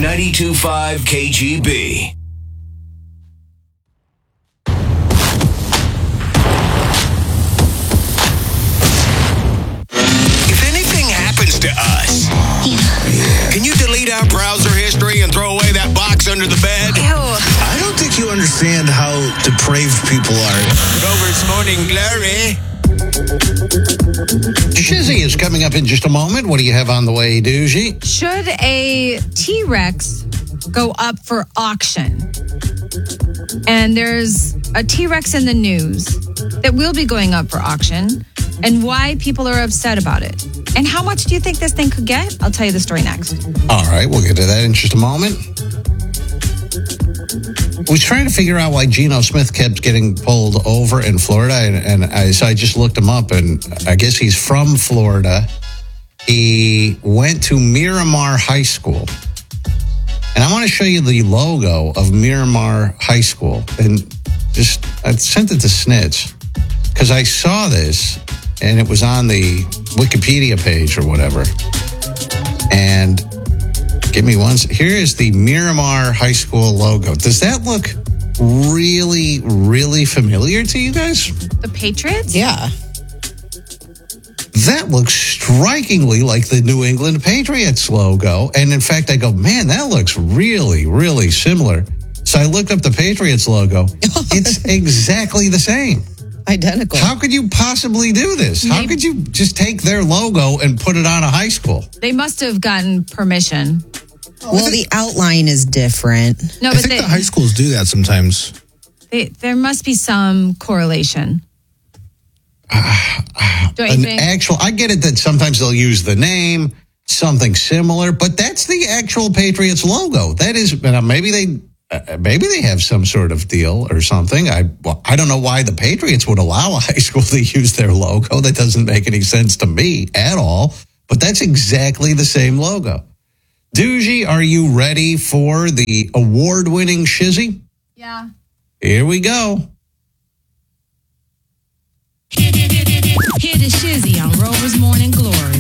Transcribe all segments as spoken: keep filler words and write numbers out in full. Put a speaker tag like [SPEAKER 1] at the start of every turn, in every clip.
[SPEAKER 1] ninety-two point five K G B. If anything happens to us, can you delete our browser history and throw away that box under the bed?
[SPEAKER 2] Ew.
[SPEAKER 3] I don't think you understand how depraved people are.
[SPEAKER 1] Rover's Morning Glory.
[SPEAKER 4] Shizzy is coming up in just a moment. What do you have on the way, Doogie?
[SPEAKER 2] Should a T-Rex go up for auction? And there's a T-Rex in the news that will be going up for auction, and why people are upset about it. And how much do you think this thing could get? I'll tell you the story next.
[SPEAKER 4] All right, we'll get to that in just a moment. I was trying to figure out why Geno Smith kept getting pulled over in Florida, and, and I, so I just looked him up, and I guess he's from Florida. He went to Miramar High School. And I want to show you the logo of Miramar High School. And just, I sent it to Snitz because I saw this, and it was on the Wikipedia page or whatever. And give me one. Here is the Miramar High School logo. Does that look really, really familiar to you guys?
[SPEAKER 2] The Patriots?
[SPEAKER 5] Yeah.
[SPEAKER 4] That looks strikingly like the New England Patriots logo. And in fact, I go, man, that looks really, really similar. So I looked up the Patriots logo. It's exactly the same.
[SPEAKER 5] Identical.
[SPEAKER 4] How could you possibly do this? How
[SPEAKER 2] Maybe-
[SPEAKER 4] could you just take their logo and put it on a high school?
[SPEAKER 2] They must have gotten permission.
[SPEAKER 5] Well, the outline is different.
[SPEAKER 2] No,
[SPEAKER 3] I
[SPEAKER 2] but
[SPEAKER 3] think
[SPEAKER 2] they,
[SPEAKER 3] the high schools do that sometimes.
[SPEAKER 2] they, there must be some correlation. Don't you
[SPEAKER 4] An
[SPEAKER 2] think?
[SPEAKER 4] actual, I get it that sometimes they'll use the name, something similar, but that's the actual Patriots logo. That is, maybe they, uh, maybe they have some sort of deal or something. I, well, I don't know why the Patriots would allow a high school to use their logo. That doesn't make any sense to me at all. But that's exactly the same logo. Doogie, are you ready for the award-winning Shizzy?
[SPEAKER 2] Yeah.
[SPEAKER 4] Here we go.
[SPEAKER 6] Hear the Shizzy on Rover's Morning Glory.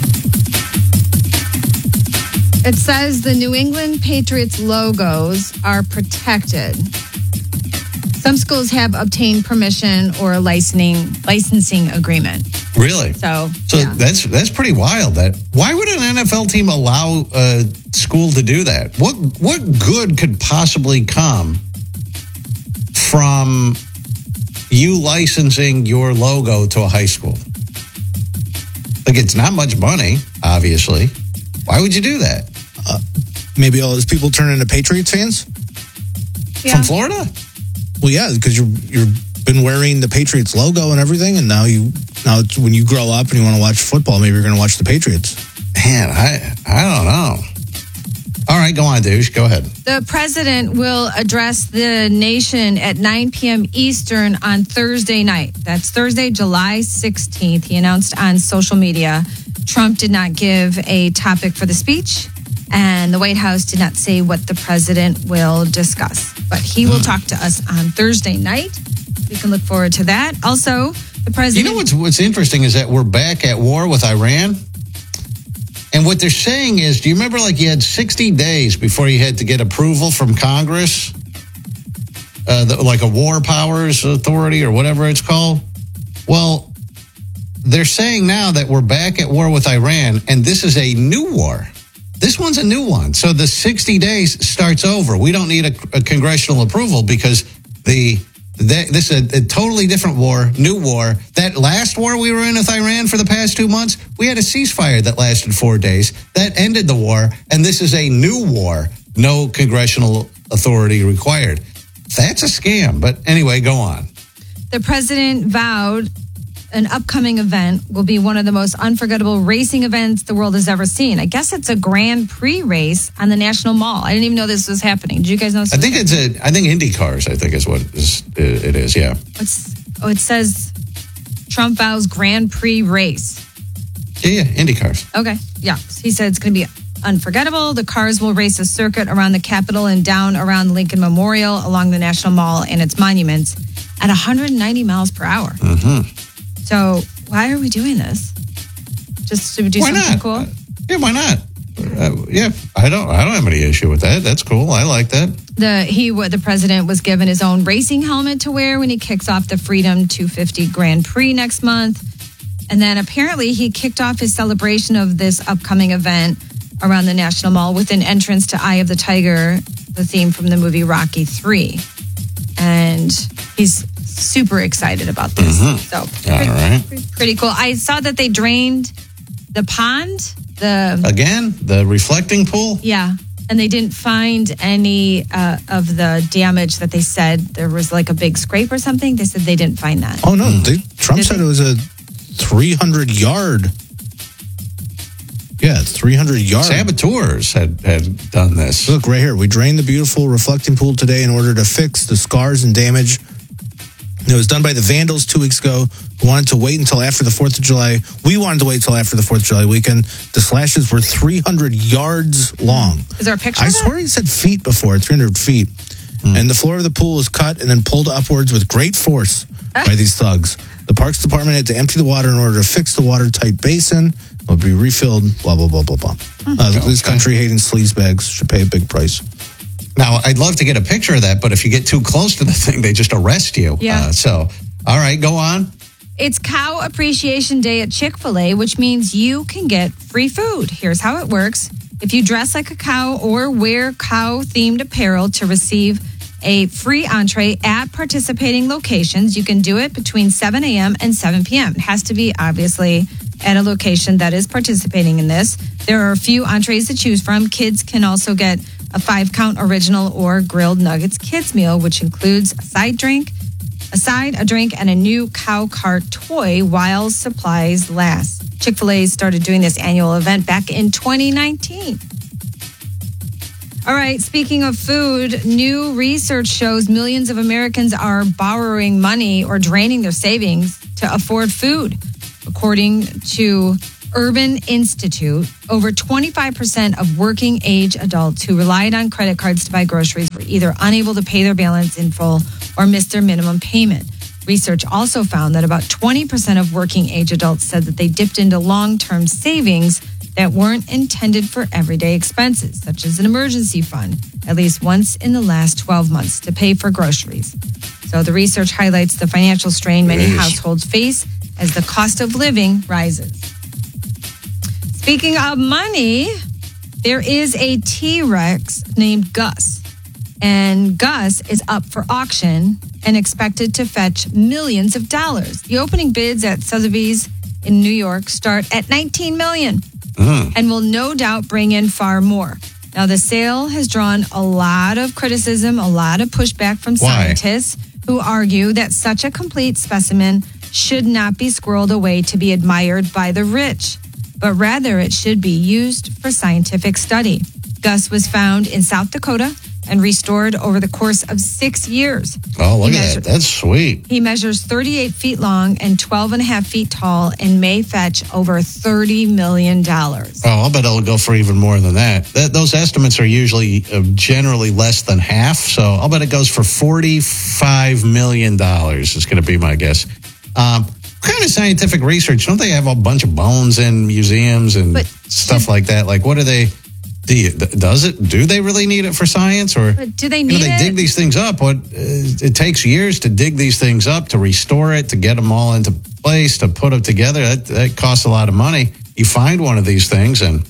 [SPEAKER 2] It says the New England Patriots logos are protected. Some schools have obtained permission or a licensing licensing agreement.
[SPEAKER 4] Really?
[SPEAKER 2] So,
[SPEAKER 4] So
[SPEAKER 2] yeah.
[SPEAKER 4] that's that's pretty wild. That why would an N F L team allow a school to do that? What what good could possibly come from you licensing your logo to a high school? Like, it's not much money, obviously. Why would you do that?
[SPEAKER 3] Uh, maybe all those people turn into Patriots fans?
[SPEAKER 2] Yeah.
[SPEAKER 4] From Florida?
[SPEAKER 3] Well, yeah, because you're you're been wearing the Patriots logo and everything, and now you now it's, when you grow up and you want to watch football, maybe you're going to watch the Patriots.
[SPEAKER 4] Man, I I don't know. All right, go on, Douche. Go ahead.
[SPEAKER 2] The president will address the nation at nine p.m. Eastern on Thursday night. That's Thursday, July sixteenth. He announced on social media. Trump did not give a topic for the speech, and the White House did not say what the president will discuss. But he will talk to us on Thursday night. We can look forward to that. Also, the president...
[SPEAKER 4] You know what's what's interesting is that we're back at war with Iran. And what they're saying is, do you remember like you had sixty days before you had to get approval from Congress? Uh, the, like a War Powers Authority or whatever it's called? Well, they're saying now that we're back at war with Iran, and this is a new war. This one's a new one. So the sixty days starts over. We don't need a, a congressional approval because the... That, this is a, a totally different war, new war. That last war we were in with Iran for the past two months, we had a ceasefire that lasted four days. That ended the war, and this is a new war. No congressional authority required. That's a scam. But anyway, go on.
[SPEAKER 2] The president vowed an upcoming event will be one of the most unforgettable racing events the world has ever seen. I guess it's a Grand Prix race on the National Mall. I didn't even know this was happening. Did you guys know this
[SPEAKER 4] I
[SPEAKER 2] was
[SPEAKER 4] think it's a. I think Indy cars. I think is what is, it is. Yeah.
[SPEAKER 2] It's, oh, it says Trump vows Grand Prix race.
[SPEAKER 4] Yeah, yeah. Indy cars.
[SPEAKER 2] Okay. Yeah. He said it's going to be unforgettable. The cars will race a circuit around the Capitol and down around Lincoln Memorial, along the National Mall and its monuments at one hundred ninety miles per hour.
[SPEAKER 4] Mm-hmm.
[SPEAKER 2] So why are we doing this? Just to do
[SPEAKER 4] Why
[SPEAKER 2] something
[SPEAKER 4] not?
[SPEAKER 2] cool?
[SPEAKER 4] Yeah, why not? Uh, yeah, I don't. I don't have any issue with that. That's cool. I like that.
[SPEAKER 2] The he the president was given his own racing helmet to wear when he kicks off the Freedom two fifty Grand Prix next month. And then apparently he kicked off his celebration of this upcoming event around the National Mall with an entrance to Eye of the Tiger, the theme from the movie Rocky three. And he's super excited about this.
[SPEAKER 4] Mm-hmm.
[SPEAKER 2] So
[SPEAKER 4] All
[SPEAKER 2] pretty,
[SPEAKER 4] right.
[SPEAKER 2] pretty, pretty cool. I saw that they drained the pond. The
[SPEAKER 4] Again, the reflecting pool.
[SPEAKER 2] Yeah. And they didn't find any uh, of the damage that they said there was like a big scrape or something. They said they didn't find that.
[SPEAKER 3] Oh, no. They, Trump
[SPEAKER 2] Did
[SPEAKER 3] said
[SPEAKER 2] they?
[SPEAKER 3] it was a three hundred yard. Yeah, three hundred yard.
[SPEAKER 4] Saboteurs had, had done this.
[SPEAKER 3] Look right here. We drained the beautiful reflecting pool today in order to fix the scars and damage. It was done by the Vandals two weeks ago, who wanted to wait until after the fourth of July. We wanted to wait until after the fourth of July weekend. The slashes were three hundred yards long.
[SPEAKER 2] Is there a picture
[SPEAKER 3] I
[SPEAKER 2] of that?
[SPEAKER 3] swear he said feet before, three hundred feet. Mm. And the floor of the pool was cut and then pulled upwards with great force by these thugs. The Parks Department had to empty the water in order to fix the watertight basin. It would be refilled, blah, blah, blah, blah, blah. Uh,
[SPEAKER 4] Okay.
[SPEAKER 3] These country-hating sleazebags should pay a big price.
[SPEAKER 4] Now, I'd love to get a picture of that, but if you get too close to the thing, they just arrest you.
[SPEAKER 2] Yeah.
[SPEAKER 4] Uh, so, all right, go on.
[SPEAKER 2] It's Cow Appreciation Day at Chick-fil-A, which means you can get free food. Here's how it works. If you dress like a cow or wear cow-themed apparel to receive a free entree at participating locations, you can do it between seven a.m. and seven p.m. It has to be, obviously, at a location that is participating in this. There are a few entrees to choose from. Kids can also get a five-count original or grilled nuggets kids meal, which includes a side drink, a side, a drink, and a new cow cart toy while supplies last. Chick-fil-A started doing this annual event back in twenty nineteen. All right, speaking of food, new research shows millions of Americans are borrowing money or draining their savings to afford food. According to Urban Institute, over twenty-five percent of working age adults who relied on credit cards to buy groceries were either unable to pay their balance in full or missed their minimum payment. Research also found that about twenty percent of working age adults said that they dipped into long-term savings that weren't intended for everyday expenses, such as an emergency fund, at least once in the last twelve months to pay for groceries. So the research highlights the financial strain many
[SPEAKER 4] Jeez.
[SPEAKER 2] households face as the cost of living rises. Speaking of money, there is a T-Rex named Gus. And Gus is up for auction and expected to fetch millions of dollars. The opening bids at Sotheby's in New York start at nineteen million dollars
[SPEAKER 4] Mm.
[SPEAKER 2] and will no doubt bring in far more. Now, the sale has drawn a lot of criticism, a lot of pushback from
[SPEAKER 4] Why?
[SPEAKER 2] scientists who argue that such a complete specimen should not be squirreled away to be admired by the rich, but rather it should be used for scientific study. Gus was found in South Dakota and restored over the course of six years.
[SPEAKER 4] Oh, look
[SPEAKER 2] He
[SPEAKER 4] at
[SPEAKER 2] measured-
[SPEAKER 4] that. That's sweet.
[SPEAKER 2] He measures thirty-eight feet long and twelve and a half feet tall and may fetch over thirty million dollars.
[SPEAKER 4] Oh, I'll bet it'll go for even more than that. that those estimates are usually uh, generally less than half, so I'll bet it goes for forty-five million dollars is going to be my guess. Um, what kind of scientific research? Don't they have a bunch of bones in museums and
[SPEAKER 2] But
[SPEAKER 4] stuff like that? Like, what do they... Do you, does it? Do they really need it for science, or
[SPEAKER 2] But do they
[SPEAKER 4] you know,
[SPEAKER 2] need
[SPEAKER 4] they
[SPEAKER 2] it?
[SPEAKER 4] dig these things up? What uh, it takes years to dig these things up, to restore it, to get them all into place, to put them together. That, that costs a lot of money. You find one of these things, and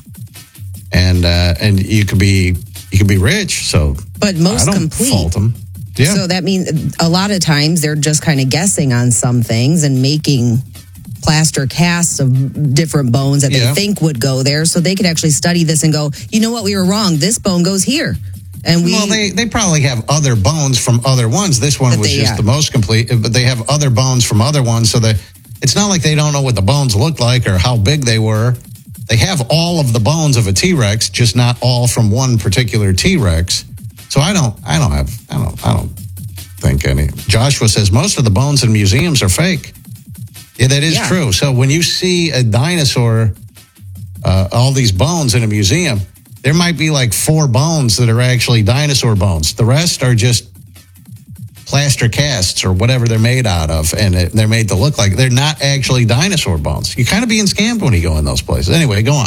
[SPEAKER 4] and uh, and you could be you could be rich. So,
[SPEAKER 5] But most
[SPEAKER 4] I don't
[SPEAKER 5] complete.
[SPEAKER 4] fault them. Yeah,
[SPEAKER 5] So that means a lot of times they're just kind of guessing on some things and making plaster casts of different bones that
[SPEAKER 4] Yeah.
[SPEAKER 5] they think would go there, so they could actually study this and go, you know what, we were wrong. This bone goes here, and we.
[SPEAKER 4] well, they, they probably have other bones from other ones. This one
[SPEAKER 5] That
[SPEAKER 4] was
[SPEAKER 5] they-
[SPEAKER 4] just
[SPEAKER 5] yeah.
[SPEAKER 4] the most complete, but they have other bones from other ones. So that it's not like they don't know what the bones look like or how big they were. They have all of the bones of a T-Rex, just not all from one particular T-Rex. So I don't, I don't have, I don't, I don't think any. Joshua says most of the bones in museums are fake. Yeah, that is
[SPEAKER 5] Yeah.
[SPEAKER 4] true. So when you see a dinosaur, uh, all these bones in a museum, there might be like four bones that are actually dinosaur bones. The rest are just plaster casts or whatever they're made out of, and it, they're made to look like they're not actually dinosaur bones. You're kind of being scammed when you go in those places. Anyway, go on.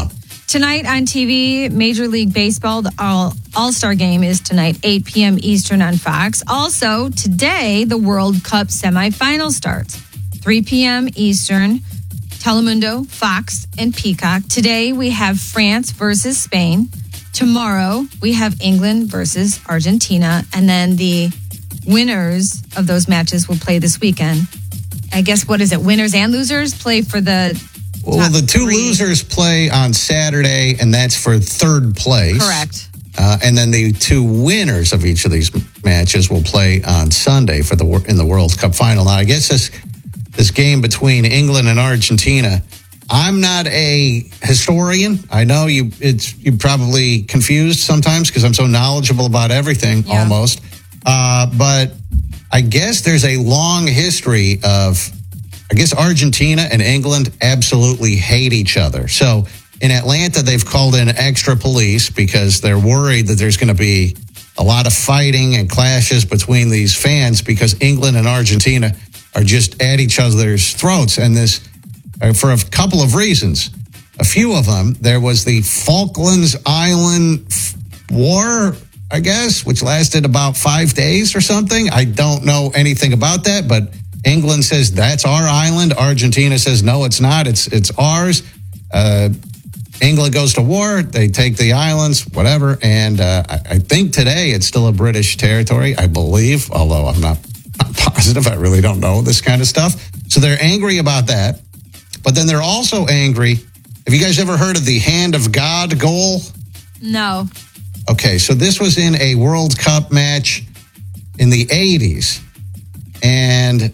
[SPEAKER 2] Tonight on T V, Major League Baseball, the All, All-Star Game is tonight, eight p.m. Eastern on Fox. Also, today, the World Cup semifinal starts, three p.m. Eastern, Telemundo, Fox, and Peacock. Today, we have France versus Spain. Tomorrow, we have England versus Argentina. And then the winners of those matches will play this weekend. I guess, what is it? Winners and losers play for the
[SPEAKER 4] Well, the two
[SPEAKER 2] three.
[SPEAKER 4] losers play on Saturday, and that's for third place.
[SPEAKER 2] Correct.
[SPEAKER 4] Uh, and then the two winners of each of these matches will play on Sunday for the in the World Cup final. Now, I guess this this game between England and Argentina, I'm not a historian. I know you it's you're probably confused sometimes because I'm so knowledgeable about everything
[SPEAKER 2] Yeah.
[SPEAKER 4] almost. Uh, but I guess there's a long history of, I guess Argentina and England absolutely hate each other. So in Atlanta, they've called in extra police because they're worried that there's going to be a lot of fighting and clashes between these fans because England and Argentina are just at each other's throats. And this, uh, for a couple of reasons. A few of them, there was the Falklands Island War, I guess, which lasted about five days or something. I don't know anything about that, but England says that's our island. Argentina says, no, it's not. It's it's ours. Uh, England goes to war. They take the islands, whatever. And uh, I, I think today it's still a British territory, I believe, although I'm not, not positive. I really don't know this kind of stuff. So they're angry about that. But then they're also angry. Have you guys ever heard of the Hand of God goal?
[SPEAKER 2] No.
[SPEAKER 4] Okay, so this was in a World Cup match in the eighties. And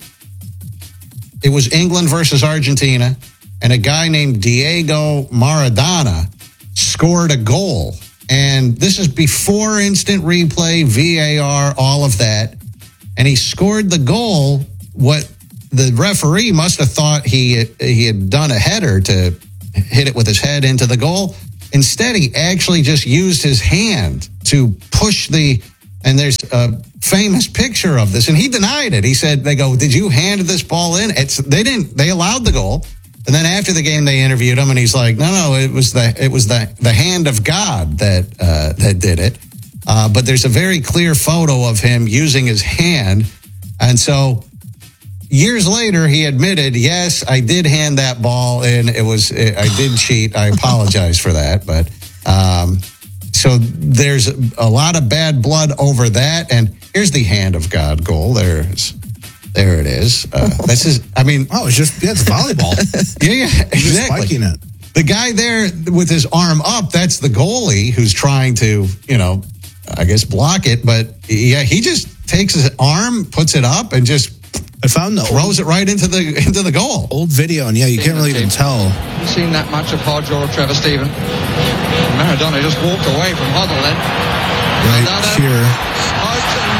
[SPEAKER 4] it was England versus Argentina. And a guy named Diego Maradona scored a goal. And this is before instant replay, V A R, all of that. And he scored the goal. What the referee must have thought he he had done a header to hit it with his head into the goal. Instead, he actually just used his hand to push the, and there's a famous picture of this, and he denied it. He said, they go, did you hand this ball in? It's, they didn't, they allowed the goal. And then after the game, they interviewed him, and he's like, no, no, it was the, it was the, the hand of God that, uh, that did it. Uh, but there's a very clear photo of him using his hand. And so years later, he admitted, yes, I did hand that ball in. It was, I did cheat. I apologize for that. But um, so there's a lot of bad blood over that. And here's the Hand of God goal. There's, there it is. Uh, this is, I mean,
[SPEAKER 3] Oh, it's just, yeah, it's volleyball.
[SPEAKER 4] yeah, yeah,
[SPEAKER 3] Just
[SPEAKER 4] exactly.
[SPEAKER 3] spiking it.
[SPEAKER 4] The guy there with his arm up, that's the goalie who's trying to, you know, I guess block it. But yeah, he just takes his arm, puts it up, and just
[SPEAKER 3] I found the
[SPEAKER 4] throws
[SPEAKER 3] old,
[SPEAKER 4] it right into the into the goal.
[SPEAKER 3] old video, and yeah, you can't really even tell.
[SPEAKER 7] You've seen that match of Hodge or Trevor Stephen. Maradona just walked away from Hoddle then.
[SPEAKER 3] Right
[SPEAKER 7] Maradona,
[SPEAKER 3] here.
[SPEAKER 7] Hodge and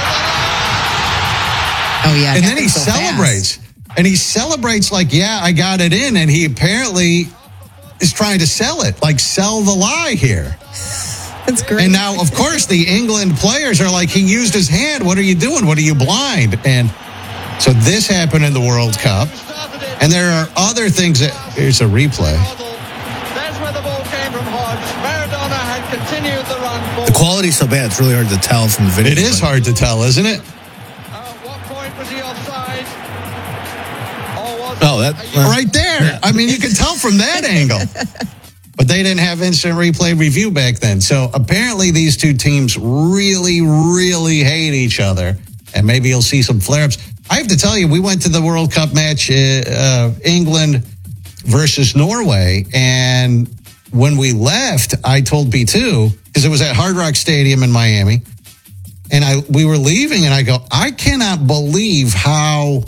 [SPEAKER 7] Maradona.
[SPEAKER 5] Oh, yeah. it
[SPEAKER 4] And then he
[SPEAKER 5] happened so
[SPEAKER 4] celebrates.
[SPEAKER 5] fast.
[SPEAKER 4] And he celebrates like, yeah, I got it in. And he apparently is trying to sell it, like sell the lie here.
[SPEAKER 5] That's great.
[SPEAKER 4] And now, of course, the England players are like, he used his hand. What are you doing? What are you, blind? And so this happened in the World Cup. And there are other things that, here's a replay.
[SPEAKER 7] There's where the ball came from Hodge. Maradona had continued the run forward.
[SPEAKER 3] The quality's so bad, it's really hard to tell from the video.
[SPEAKER 4] It is hard to tell, isn't it?
[SPEAKER 7] At what point was he offside? Or was
[SPEAKER 3] Oh, that. uh,
[SPEAKER 4] Right there. I mean, you can tell from that angle. But they didn't have instant replay review back then. So apparently these two teams really, really hate each other. And maybe you'll see some flare-ups. I have to tell you, we went to the World Cup match, uh, uh, England versus Norway. And when we left, I told B two, because it was at Hard Rock Stadium in Miami. And I we were leaving, and I go, I cannot believe how...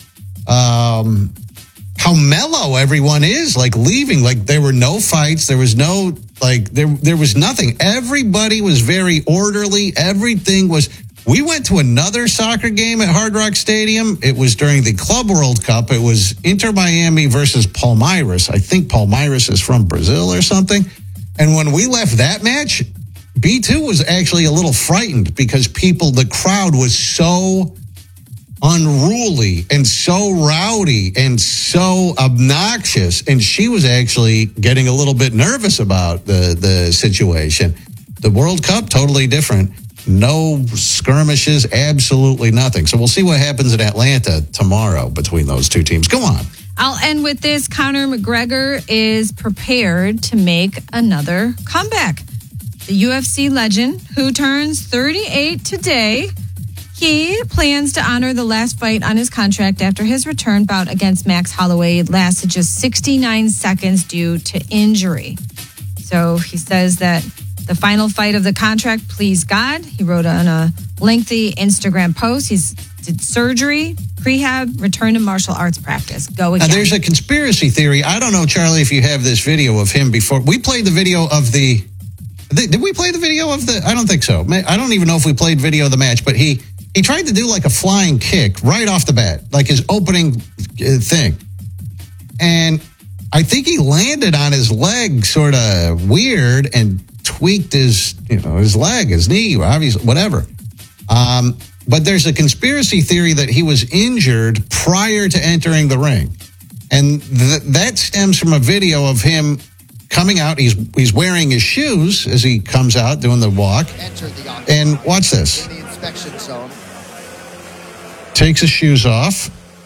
[SPEAKER 4] Um, how mellow everyone is, like leaving. Like there were no fights. There was no, like, there there was nothing. Everybody was very orderly. Everything was, we went to another soccer game at Hard Rock Stadium. It was during the Club World Cup. It was Inter Miami versus Palmeiras. I think Palmeiras is from Brazil or something. And when we left that match, B two was actually a little frightened because people, the crowd was so unruly and so rowdy and so obnoxious. And she was actually getting a little bit nervous about the, the situation. The World Cup, totally different. No skirmishes, absolutely nothing. So we'll see what happens in Atlanta tomorrow between those two teams. Go on.
[SPEAKER 2] I'll end with this. Conor McGregor is prepared to make another comeback. The U F C legend, who turns thirty-eight today, he plans to honor the last fight on his contract after his return bout against Max Holloway lasted just sixty-nine seconds due to injury. So he says that the final fight of the contract pleased God. He wrote on a lengthy Instagram post. He's did surgery, prehab, return to martial arts practice. Go again.
[SPEAKER 4] Now, there's a conspiracy theory. I don't know, Charlie, if you have this video of him before. We played the video of the... Did we play the video of the... I don't think so. I don't even know if we played video of the match, but he, he tried to do like a flying kick right off the bat, like his opening thing. And I think he landed on his leg sort of weird and tweaked his, you know, his leg, his knee, obviously, whatever. Um... But there's a conspiracy theory that he was injured prior to entering the ring. And th- that stems from a video of him coming out. He's he's wearing his shoes as he comes out doing the walk. The and watch this. The inspection zone. Takes his shoes off.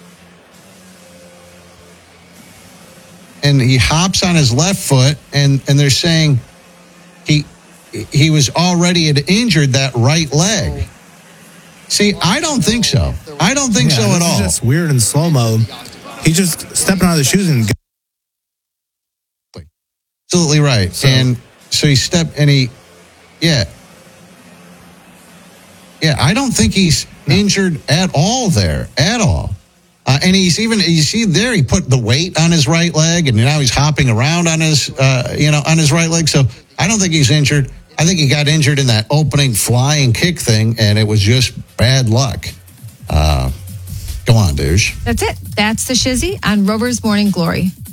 [SPEAKER 4] And he hops on his left foot. And, and they're saying he he was already had injured that right leg. See, I don't think so. I don't think yeah, so at all.
[SPEAKER 3] It's just weird in slow-mo. He's just stepping out of the shoes and...
[SPEAKER 4] Absolutely right. So, and so he stepped and he... Yeah. Yeah, I don't think he's no. injured at all there. At all. Uh, and he's even... You see there, he put the weight on his right leg and now he's hopping around on his, uh, you know, on his right leg. So I don't think he's injured. I think he got injured in that opening flying kick thing, and it was just bad luck. Uh, go on, douche.
[SPEAKER 2] That's it. That's the Shizzy on Rover's Morning Glory.